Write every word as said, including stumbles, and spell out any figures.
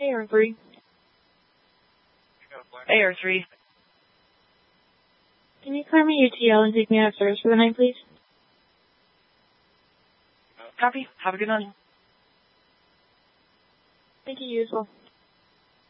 A R three. A R three. Can you clear me U T L and take me out of service for the night, please? Copy. Have a good night. Thank you, you as well.